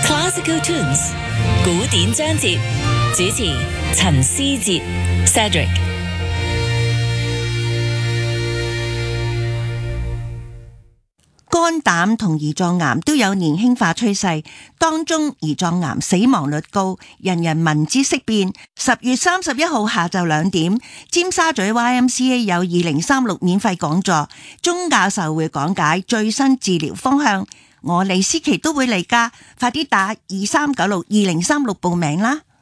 Classical Tunes 古典章節，主持陳思哲 Cedric。 肝膽同胰臟癌都有年輕化趨勢，當中胰臟癌死亡率高，人人聞之色變。10月31號下晝2點，尖沙咀 YMCA 有2036免費講座，鐘教授會講解最新治療方向。我李思琪都會嚟㗎，快啲打23962036報名啦！